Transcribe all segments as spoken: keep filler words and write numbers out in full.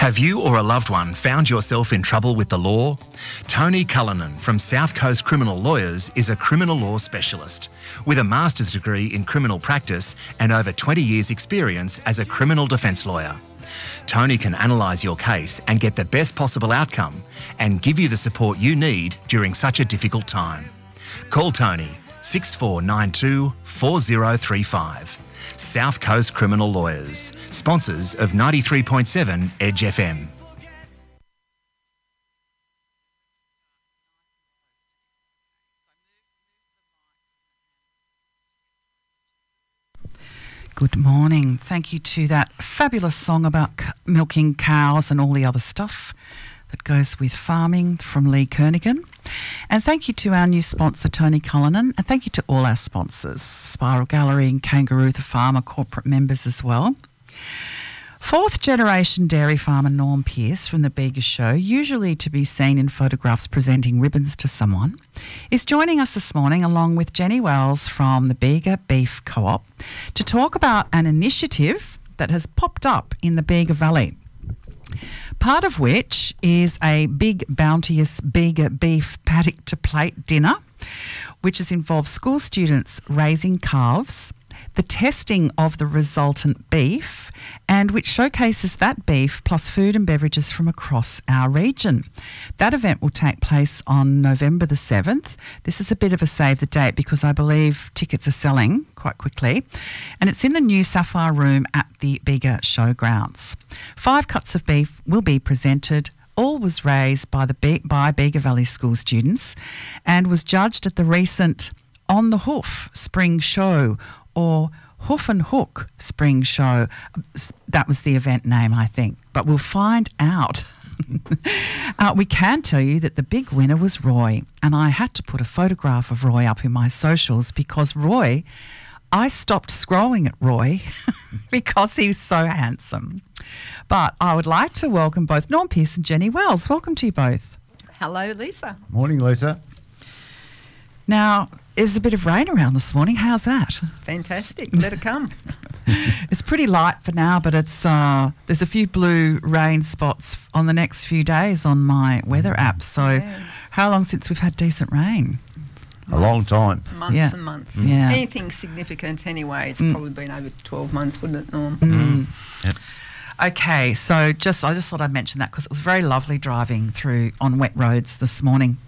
Have you or a loved one found yourself in trouble with the law? Tony Cullinan from South Coast Criminal Lawyers is a criminal law specialist with a master's degree in criminal practice and over twenty years experience as a criminal defence lawyer. Tony can analyse your case and get the best possible outcome and give you the support you need during such a difficult time. Call Tony six four nine two, four zero three five. South Coast Criminal Lawyers, sponsors of ninety-three point seven Edge F M. Good morning. Thank you to that fabulous song about c- milking cows and all the other stuff that goes with farming from Lee Kernaghan. And thank you to our new sponsor, Tony Cullinan. And thank you to all our sponsors, Spiral Gallery and Kangaroo the Farmer corporate members as well. Fourth generation dairy farmer Norm Pearce from the Bega Show, usually to be seen in photographs presenting ribbons to someone, is joining us this morning along with Jenny Wells from the Bega Beef Co-op to talk about an initiative that has popped up in the Bega Valley. Part of which is a big, bounteous Bega beef paddock to plate dinner, which has involved school students raising calves, the testing of the resultant beef, and which showcases that beef plus food and beverages from across our region. That event will take place on November the seventh. This is a bit of a save the date because I believe tickets are selling quite quickly. And it's in the new Sapphire Room at the Bega Showgrounds. Five cuts of beef will be presented. All was raised by the Be- by Bega Valley school students and was judged at the recent On the Hoof Spring Show, or Hoof and Hook Spring Show. That was the event name, I think. But we'll find out. uh, we can tell you that the big winner was Roy. And I had to put a photograph of Roy up in my socials because Roy, I stopped scrolling at Roy because he was so handsome. But I would like to welcome both Norm Pearce and Jenny Wells. Welcome to you both. Hello, Lisa. Morning, Lisa. Now, there's a bit of rain around this morning. How's that? Fantastic. Let it come. It's pretty light for now, but it's uh, there's a few blue rain spots on the next few days on my weather app. So Yeah. how long since we've had decent rain? A long time. Months Yeah. and months. Yeah. Anything significant anyway, it's Mm. probably been over twelve months, wouldn't it, Norm? Mm. Yep. Okay, so just I just thought I'd mention that because it was very lovely driving through on wet roads this morning.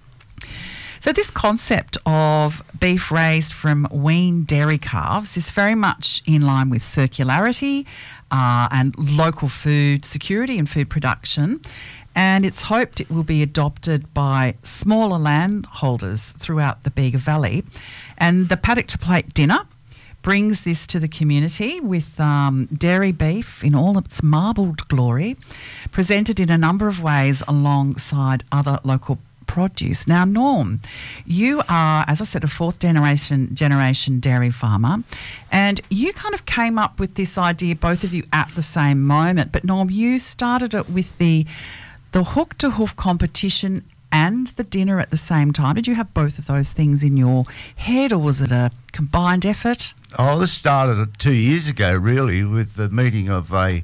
So this concept of beef raised from weaned dairy calves is very much in line with circularity uh, and local food security and food production. And it's hoped it will be adopted by smaller landholders throughout the Bega Valley. And the Paddock to Plate dinner brings this to the community with um, dairy beef in all its marbled glory, presented in a number of ways alongside other local produce. Now, Norm, you are, as I said, a fourth generation generation dairy farmer, and you kind of came up with this idea, both of you at the same moment. But Norm, you started it with the the hook to hoof competition and the dinner at the same time. Did you have both of those things in your head, or was it a combined effort? Oh, this started two years ago, really, with the meeting of a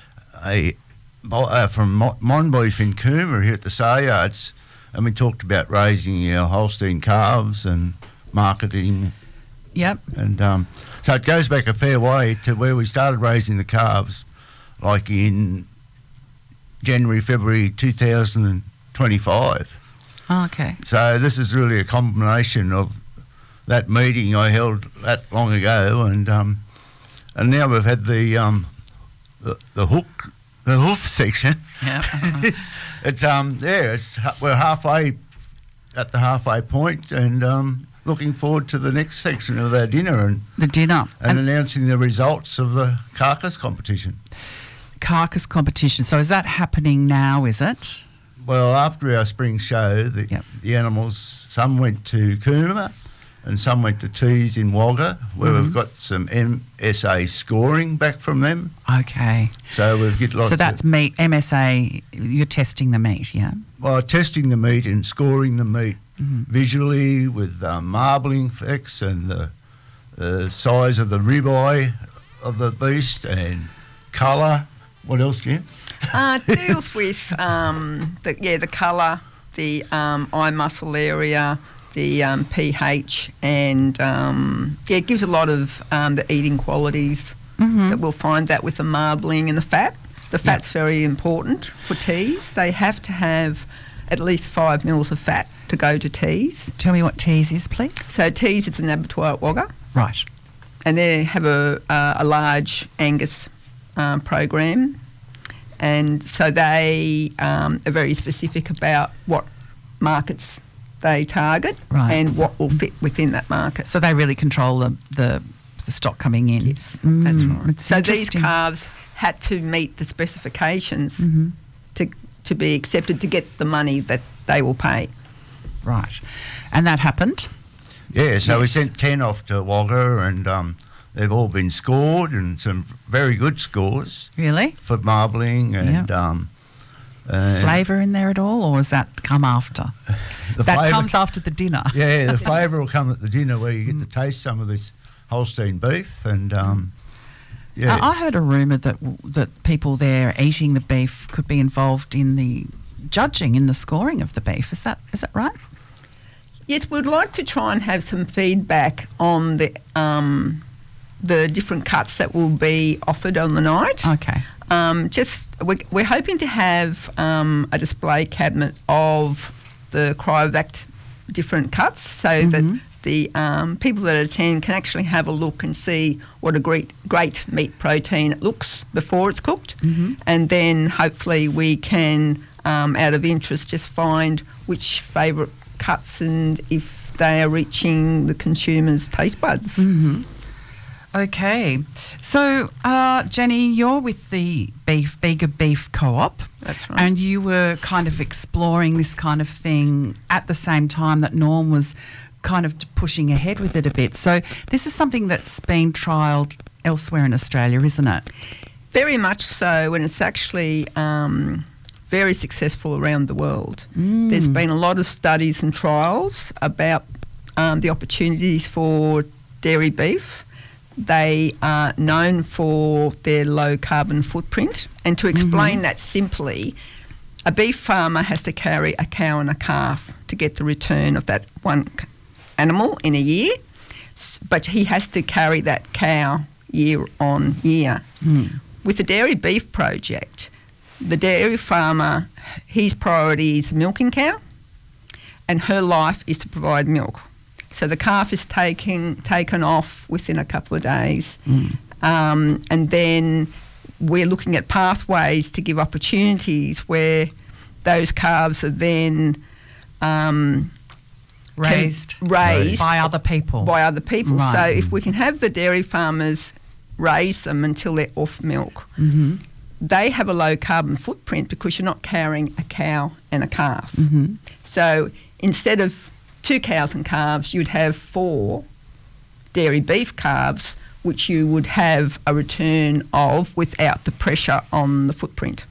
a uh, from Mon- Monbeef in Cooma here at the sale yards. And we talked about raising our Holstein calves and marketing. Yep. And um, so it goes back a fair way to where we started raising the calves, like in January, February two thousand twenty-five. Oh, okay. So this is really a combination of that meeting I held that long ago, and um, and now we've had the um, the, the hook, the hoof section. Yeah. It's um yeah, it's we're halfway at the halfway point, and um, looking forward to the next section of our dinner and The dinner. and, announcing the results of the carcass competition. Carcass competition. So is that happening now, is it? Well, after our spring show, the Yep. the animals, some went to Cooma and some went to Tees in Wagga, where Mhm. we've got some M S A scoring back from them. Okay. So we've got lots So that's of, meat, M S A, you're testing the meat, yeah? well, testing the meat and scoring the meat Mhm. visually with um, marbling effects and the, the size of the ribeye of the beast and colour. What else, Jim? Uh, deals with um, the yeah the colour, the um, eye muscle area, the um, pH, and um, yeah, it gives a lot of um, the eating qualities Mm-hmm. that we'll find that with the marbling and the fat. The fat's very important for teas. They have to have at least five mils of fat to go to teas. Tell me what teas is, please. So teas, it's an abattoir at Wagga, Right. and they have a, uh, a large Angus um, program, and so they um, are very specific about what markets they target Right. and what will fit within that market. So they really control the the, the stock coming in. Yes, that's Mm, right. it's So these interesting. calves had to meet the specifications Mhm. to to be accepted to get the money that they will pay. Right. And that happened? Yeah, so we Yes. sent ten off to Wagga, and um, they've all been scored, and some very good scores Really? for marbling and um, uh, Flavour in there at all, or has that come after? the That flavour- comes after the dinner. Yeah, the flavour will come at the dinner where you get to taste some of this Holstein beef, and um, yeah, Uh, I heard a rumour that that people there eating the beef could be involved in the judging, in the scoring of the beef. Is that is that right? Yes, we'd like to try and have some feedback on the um, the different cuts that will be offered on the night. Okay. Um, just we're, we're hoping to have um, a display cabinet of the cryovac different cuts, so Mhm. that the um, people that attend can actually have a look and see what a great great meat protein it looks before it's cooked, Mhm. and then hopefully we can, um, out of interest, just find which favourite cuts and if they are reaching the consumer's taste buds. Mm-hmm. Okay. So, uh, Jenny, you're with the Beef Bega Beef Co-op. That's right. And you were kind of exploring this kind of thing at the same time that Norm was kind of pushing ahead with it a bit. So this is something that's been trialled elsewhere in Australia, isn't it? Very much so, and it's actually um, very successful around the world. Mm. There's been a lot of studies and trials about um, the opportunities for dairy beef. They are known for their low carbon footprint. And to explain that simply, a beef farmer has to carry a cow and a calf to get the return of that one c- animal in a year, S- but he has to carry that cow year on year. Mm. With the Dairy Beef Project, the dairy farmer, his priority is milking cow, and her life is to provide milk. So the calf is taking, taken off within a couple of days. Mm. Um, and then we're looking at pathways to give opportunities where those calves are then um, can- Raised raised by other people. by other people. So Right. if we can have the dairy farmers raise them until they're off milk, Mm-hmm. they have a low carbon footprint because you're not carrying a cow and a calf. Mm-hmm. So instead of two cows and calves, you'd have four dairy beef calves, which you would have a return of without the pressure on the footprint.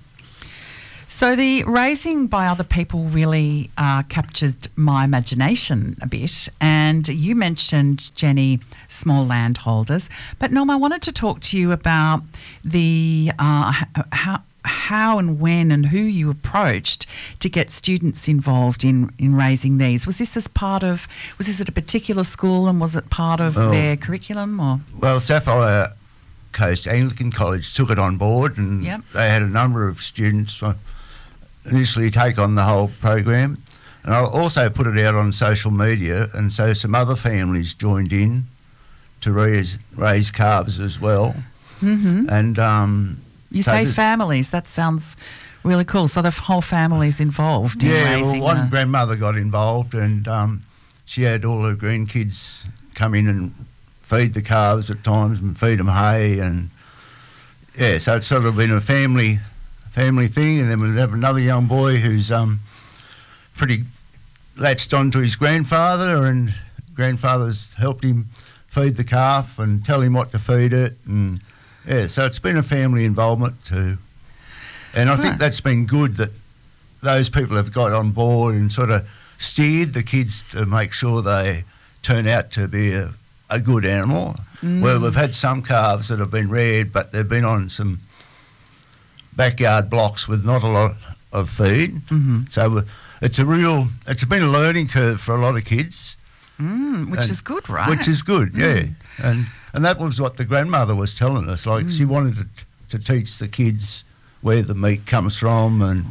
So the raising by other people really uh, captured my imagination a bit. And you mentioned, Jenny, small landholders. But Norm, I wanted to talk to you about the uh, h- how how and when and who you approached to get students involved in, in raising these. Was this as part of, was this at a particular school and was it part of Well- their curriculum or? well, Sapphire Coast Anglican College took it on board, and Yep. they had a number of students uh, initially take on the whole program. And I also put it out on social media, and so some other families joined in to raise raise calves as well. Mm-hmm. And um, You so say the- families, that sounds really cool. So the whole family's involved in yeah, well, raising one the- grandmother got involved, and um, she had all her grandkids come in and feed the calves at times and feed them hay, and yeah, so it's sort of been a family family thing. And then we have another young boy who's um, pretty latched on to his grandfather, and grandfather's helped him feed the calf and tell him what to feed it, and yeah, so it's been a family involvement too. And I think Right. that's been good that those people have got on board and sort of steered the kids to make sure they turn out to be a, a good animal. Mm. Well, we've had some calves that have been reared, but they've been on some backyard blocks with not a lot of feed. Mm-hmm. So it's a real, it's been a learning curve for a lot of kids. Mm, which and, is good, right? Which is good, yeah. Mm. And and that was what the grandmother was telling us. Like Mm. she wanted to, to teach the kids where the meat comes from and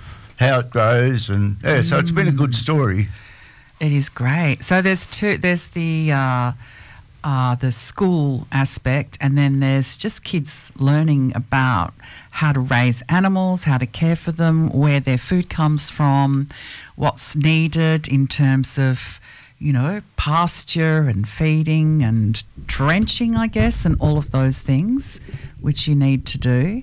how it grows, and yeah. So it's been a good story. It is great. So there's two. There's the uh, uh, the school aspect, and then there's just kids learning about how to raise animals, how to care for them, where their food comes from, what's needed in terms of, you know, pasture and feeding and drenching, I guess, and all of those things which you need to do.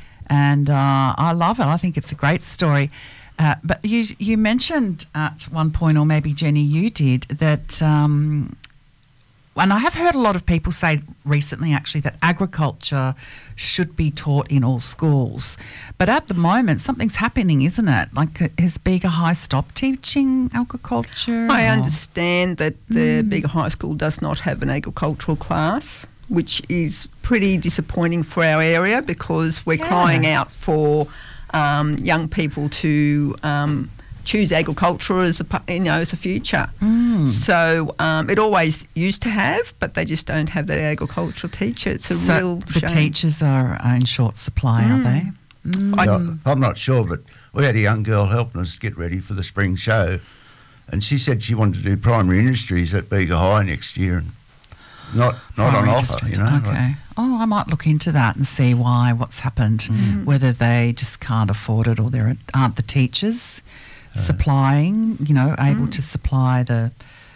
And uh, I love it. I think it's a great story. Uh, but you you mentioned at one point, or maybe Jenny, you did, that, um, and I have heard a lot of people say recently actually that agriculture should be taught in all schools. But at the moment, something's happening, isn't it? Like, uh, has Bega High stopped teaching agriculture? I or- understand that the Bega High School does not have an agricultural class, which is pretty disappointing for our area because we're Yeah. crying out for um, young people to um, choose agriculture as a pu- you know as a future. Mm. So um, it always used to have, but they just don't have that agricultural teacher. It's a So real the shame. teachers are uh, in short supply, are they? Mm. Yeah, I'm not sure, but we had a young girl helping us get ready for the spring show, and she said she wanted to do primary industries at Bega High next year, and not not on Primary offer, industries, you know. Okay. Oh, I might look into that and see why, what's happened, whether they just can't afford it or there aren't the teachers supplying, you know, able to supply the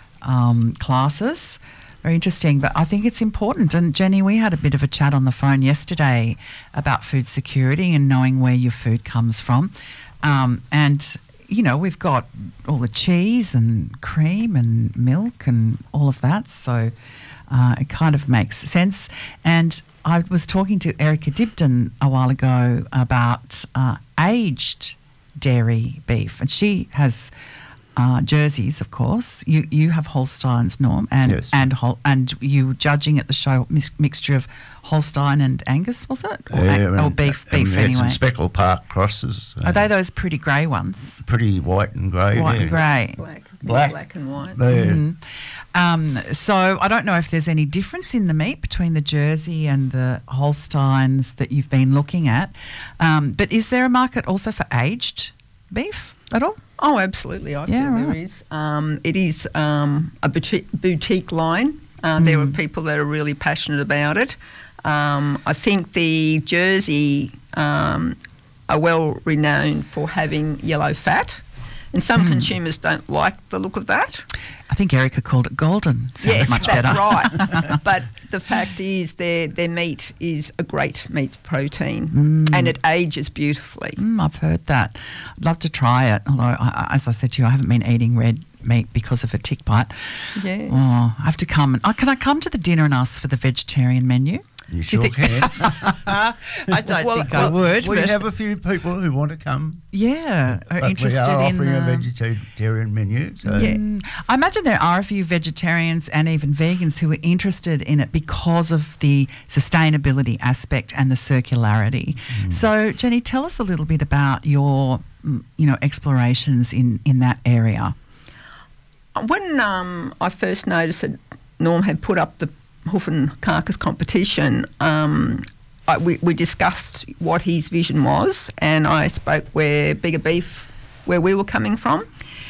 um, classes. Very interesting, but I think it's important. And Jenny, we had a bit of a chat on the phone yesterday about food security and knowing where your food comes from. Um, and, you know, we've got all the cheese and cream and milk and all of that. So uh, it kind of makes sense. And I was talking to Erica Dibden a while ago about uh, aged dairy beef, and she has uh, jerseys, of course. You you have Holsteins, Norm, and Yes. and Hol- and you were judging at the show mis- mixture of Holstein and Angus, was it? Or, Yeah, Ang- or and- beef, and beef we had anyway. some Speckle Park crosses. Are they those pretty grey ones? pretty white and grey? White yeah. and grey. Black, Black. black and white. They- Mm. Um, so I don't know if there's any difference in the meat between the Jersey and the Holsteins that you've been looking at. Um, but is there a market also for aged beef at all? Oh, absolutely. I Yeah, feel there right. is. Um, it is um, a boutique, boutique line. Uh, There are people that are really passionate about it. Um, I think the Jersey um, are well renowned for having yellow fat, and some consumers don't like the look of that. I think Erica called it golden. Sounds yes, much that's better. right. But the fact is, their their meat is a great meat protein, and it ages beautifully. Mm, I've heard that. I'd love to try it. Although, I, I- as I said to you, I haven't been eating red meat because of a tick bite. Yes. Oh, I have to come. And, oh, can I come to the dinner and ask for the vegetarian menu? You Do sure think- can. I don't Well, think I well, would. We but have a few people who want to come. yeah, are But interested we are in offering the, a vegetarian menu. So Yeah. Mm, I imagine there are a few vegetarians and even vegans who are interested in it because of the sustainability aspect and the circularity. So, Jenny, tell us a little bit about your, mm, you know, explorations in, in that area. When um, I first noticed that Norm had put up the hoof and carcass competition, um, I, we, we discussed what his vision was, and I spoke where Bigger Beef, where we were coming from.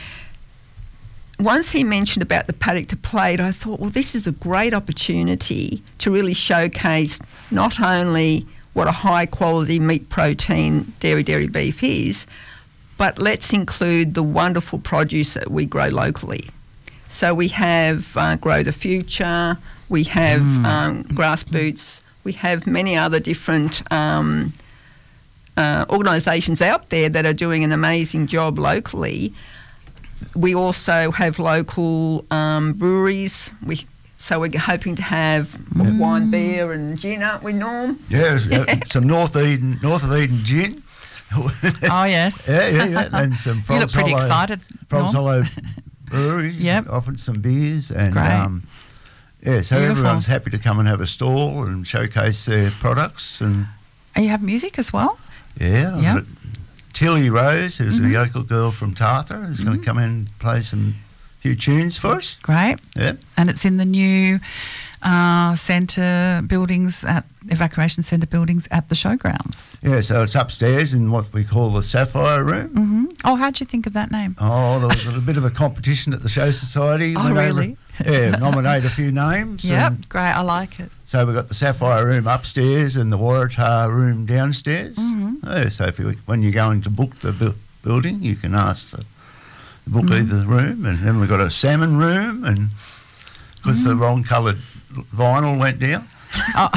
Once he mentioned about the paddock to plate, I thought, well, this is a great opportunity to really showcase not only what a high quality meat protein dairy dairy beef is, but let's include the wonderful produce that we grow locally. So we have uh, Grow the Future, we have um, Grass Boots, we have many other different um, uh, organisations out there that are doing an amazing job locally. We also have local um, breweries. We so we're hoping to have wine, beer, and gin, aren't we, Norm? yeah, uh, some North Eden, North of Eden gin. Oh, yes. yeah, yeah, yeah, and some You Frogs look pretty Hollow, excited, Frogs Norm. Hollow Brewery. Yep. Offered some beers and Great. um, yeah, so Beautiful. everyone's happy to come and have a stall and showcase their products. And And you have music as well? Yeah. I've Yeah. got Tilly Rose, who's Mhm. a yokel girl from Tartha, who's going to come in and play some few tunes for us. Great. Yeah. And it's in the new uh, centre buildings at evacuation centre buildings at the showgrounds. Yeah, so it's upstairs in what we call the Sapphire Room. hmm Oh, how'd you think of that name? Oh, there was a bit of a competition at the Show Society. Oh, Went over- really? yeah, nominate a few names. Yep, and great. I like it. So we've got the Sapphire Room upstairs and the Waratah Room downstairs. Mhm. Yeah, so if you, when you're going to book the bu- building, you can ask the, the book Mhm. either room. And then we've got a salmon room, and because the wrong coloured vinyl went down. Oh.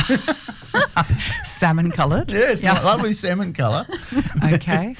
Salmon coloured. Yeah, it's Yeah. a lovely salmon colour. Okay.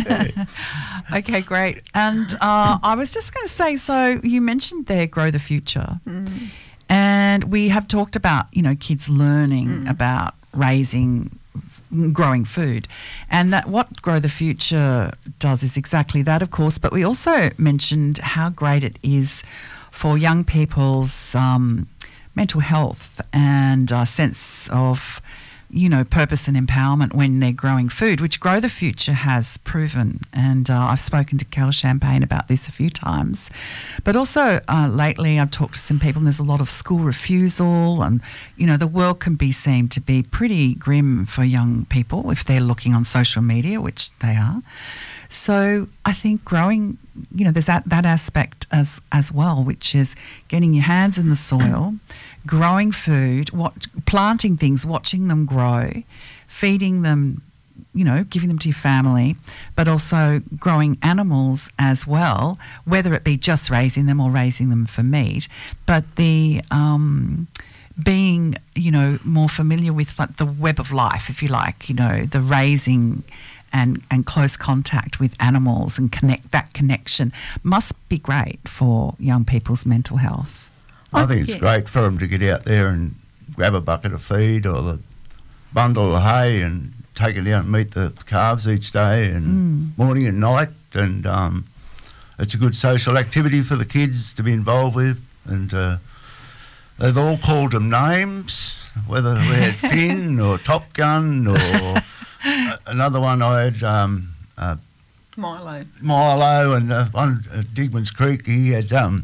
Okay, great. And uh, I was just going to say, so you mentioned there Grow the Future. Mm. And we have talked about, you know, kids learning Mm. about raising, growing food. And that what Grow the Future does is exactly that, of course. But we also mentioned how great it is for young people's um, mental health and uh, sense of, you know, purpose and empowerment when they're growing food, which Grow the Future has proven. And uh, I've spoken to Cal Champagne about this a few times. But also uh, lately I've talked to some people and there's a lot of school refusal and, you know, the world can be seen to be pretty grim for young people if they're looking on social media, which they are. So I think growing, you know, there's that, that aspect as as well, which is getting your hands in the soil, growing food, what, planting things, watching them grow, feeding them, you know, giving them to your family, but also growing animals as well, whether it be just raising them or raising them for meat. But the um, being, you know, more familiar with like the web of life, if you like, you know, the raising and, and close contact with animals and connect that connection must be great for young people's mental health. I think it's Yeah. great for them to get out there and grab a bucket of feed or the bundle of hay and take it out and meet the calves each day and Mm. morning and night. And um, it's a good social activity for the kids to be involved with. And uh, they've all called them names, whether we had Finn or Top Gun or a- another one I had um, uh, Milo. Milo, and uh, one at Digman's Creek, he had um,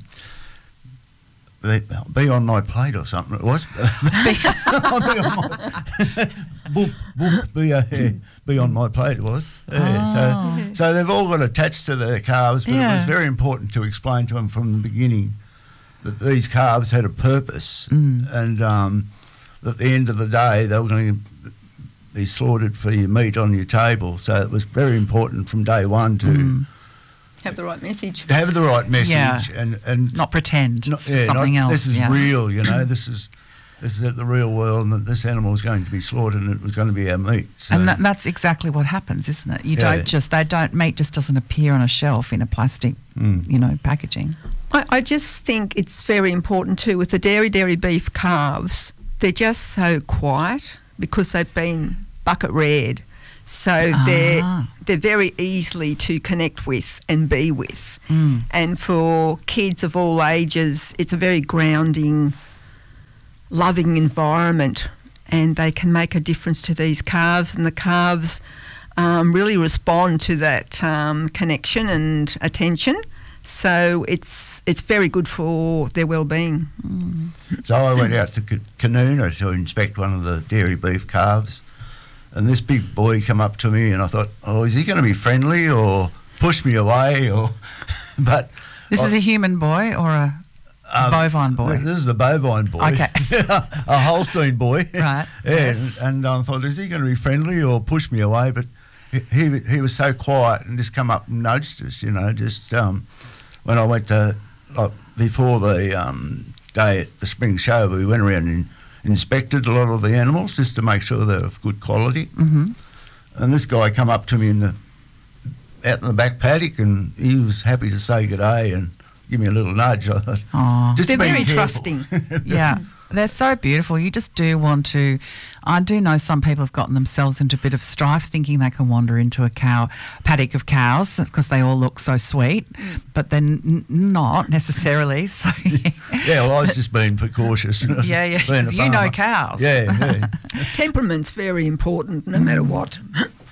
be, be on my plate or something. It was be on my boop, boop, be, uh, yeah, be on my plate. It was. Yeah, Oh. So, so they've all got attached to their calves, but it was Yeah. very important to explain to them from the beginning that these calves had a purpose, Mm. and um, at the end of the day they were going to be slaughtered for your meat on your table. So it was very important from day one to. Mm. Have the right message. To have the right message Yeah. and and Not pretend not- it's yeah, something not, else. This is yeah. real, you know. This is this is at the real world, and that this animal is going to be slaughtered, and it was going to be our meat. So, And that, that's exactly what happens, isn't it? You Yeah. don't just, they don't, meat just doesn't appear on a shelf in a plastic, Mm. you know, packaging. I, I just think it's very important too with the dairy dairy beef calves. They're just so quiet because they've been bucket reared, so they're Ah. they're very easily to connect with and be with. Mm. And for kids of all ages, it's a very grounding, loving environment, and they can make a difference to these calves. And the calves um, really respond to that um, connection and attention. So it's it's very good for their well-being. so I went out to Ca- Canoona to inspect one of the dairy beef calves, and this big boy come up to me, and I thought, oh, is he going to be friendly or push me away? Or, but This I- is a human boy or a Um, bovine boy? This is the bovine boy. Okay. A Holstein boy. Right, Yeah. yes. And, and I thought, is he going to be friendly or push me away? But he, he he was so quiet and just come up and nudged us, you know, just um, when I went to, like, before the um, day at the spring show, we went around and inspected a lot of the animals just to make sure they're of good quality. Mm-hmm. And this guy come up to me in the out in the back paddock, and he was happy to say good day and give me a little nudge. I thought, Oh, just They're be very careful. trusting. yeah. They're so beautiful. You just do want to. I do know some people have gotten themselves into a bit of strife thinking they can wander into a cow paddock of cows because they all look so sweet, but then n- not necessarily. So yeah, Yeah, well, I was just being precautious. yeah, yeah. being a 'cause you know farmer. cows. Yeah, yeah. Temperament's very important, no matter what.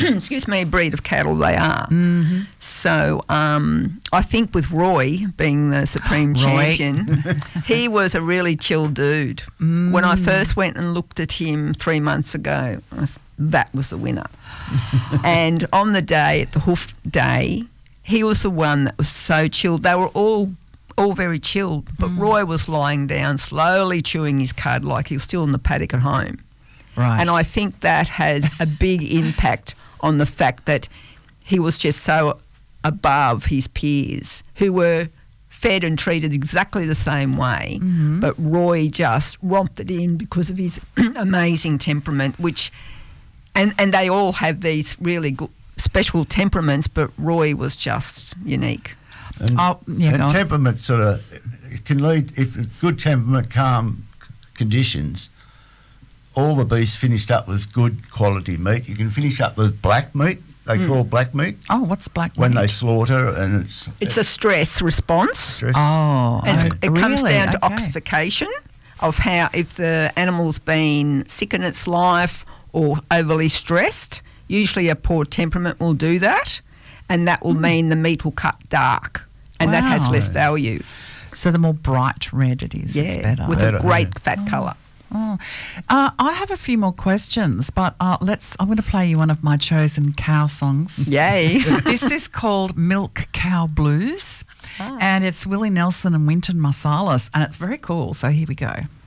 excuse me, breed of cattle they are. Mm-hmm. So um, I think with Roy being the supreme Roy. champion, he was a really chill dude. Mm. When I first went and looked at him three months ago, I th- that was the winner. And on the day, at the hoof day, he was the one that was so chilled. They were all all very chilled, but Mm. Roy was lying down, slowly chewing his cud like he was still in the paddock at home. Right. And I think that has a big impact on the fact that he was just so above his peers who were fed and treated exactly the same way. Mhm. But Roy just romped it in because of his amazing temperament, which, and, and they all have these really good, special temperaments, but Roy was just unique. And, Oh, yeah, go and on. temperament sort of it can lead, if good temperament, calm conditions, all the beasts finished up with good quality meat. You can finish up with black meat, they Mm. call black meat, Oh, what's black when meat? they slaughter, and it's... It's a stress response. stress. Oh, And oh, it's- it comes really? down to Okay. ossification of how, if the animal's been sick in its life or overly stressed, usually a poor temperament will do that, and that will mean the meat will cut dark, and that has Wow. less value. So the more bright red it is, it's better. with Better, a great yeah. fat colour. Oh. Uh, I have a few more questions, but uh, let's. I'm going to play you one of my chosen cow songs. Yay. This is called Milk Cow Blues, Ah. and it's Willie Nelson and Wynton Marsalis, and it's very cool. So here we go.